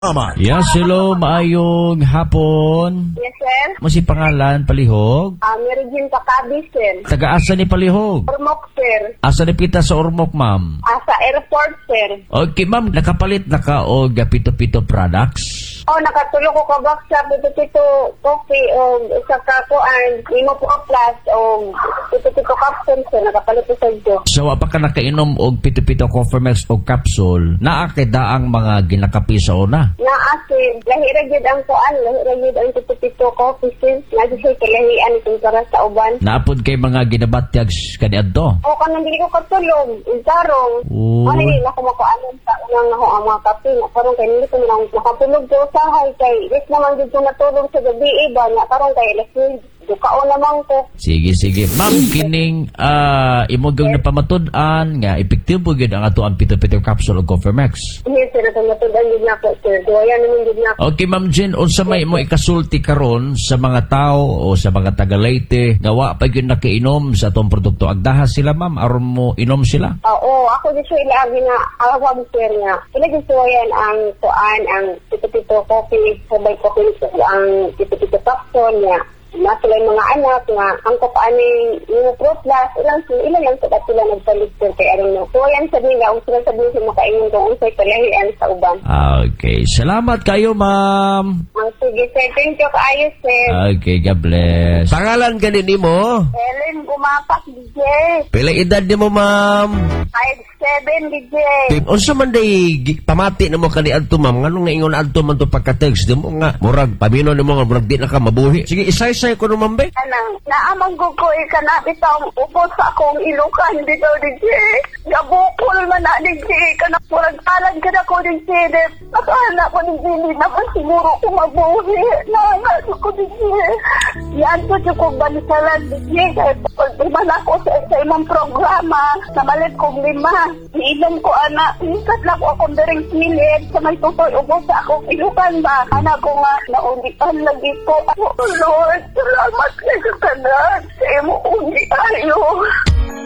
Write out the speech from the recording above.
Yes, hello, maayong hapon. Yes, sir. Mo si pangalan, Palihog? Mary Jean Pakabi, sir. Taga-asa ni Palihog? Ormoc, sir. Asa ni pita sa Ormoc, ma'am? Sa airport, sir. Okay, ma'am, nakapalit na ka o Pito-Pito products? Nakatulog ko kabak sa Pito-Pito coffee o sa kakuan, Imo po plus o Pito-Pito capsule, sir. Nakapalit ko sa iyo. So, pa ka nakainom og Pito-Pito Coffee Max o capsule, naakida ang mga ginakapi sa una? Naasi, lahira yun ang kuan, lahira yun ang Pito-Pito coffee, sir. Nagisay kalahian itong para sa uban. Naapod kay mga ginabatyag kaniadto? O, kanang hindi ko katulog, intarong. Hindi na ako makuanan sa unang ako ang mga kape. Parang kay hindi ko lang nakatulog ko sa hay kay yes naman dito natulog sa gabi iba nga parang kay alas 2 dukaon naman ko. Sige. Ma'am, kining imugong napamatud-an nga epektibo gyud ang ato ang Pito-Pito capsule o Coffee Max. Yes, sir, napamatud-an yun na po, sir. Duwayan naman yun na. Okay, Ma'am Jean, unsa may mo ikasulti karon sa mga tao o sa mga taga-Leyte nga wa pa gyud nakainom sa atong produkto? Agdahas sila, ma'am, aron mo inom sila? Oo, ako dito ilaagi na awag, sir, nga. Ilagisuwayan ang kuan, ang Pito-Pito coffee, sabay coffee, ang Pito-Pito capsule nga. Nasulay mga anak nga ang kapaani yung fruit plus ilan lang sa sila nagpalit kay aron mo. So yan sabi nga sila sabi sa makaingon kung unsay kalahian sa uban. Okay, salamat kayo, ma'am. Sige, sir, thank you kaayo, sir. Okay, God bless. Pangalan ganin nimo? Ellen Gumapak, DJ. Pila edad nimo, ma'am? 5'7", DJ. Unsa man day pamati nimo kani adto, ma'am? Nganong naingon adto man to pagka-text dimo nga murag pamino nimo nga murag di na ka mabuhi. Sige, isay-isay ko no, ma'am, be. Naamang gugoy ka na bitang upos sa akong ilukan dito, DJ. Gabukol man na, DJ. Kanak murag alam ka na ko, DJ. Nakala ko, DJ. Hindi naman siguro ko mabuhi. Nangal ko, DJ. Yan ko siya kong balisalan, DJ. Kaya pag-iman ako sa imang programa, namalit kong 5. Iinom ko, anak. Ikat lang ko akong daring silid sa may tutoy ubos sa akong ilukan ba. Anak ko nga, naulitan lagi ko. Oh, Lord, salamat kayo sa tanan.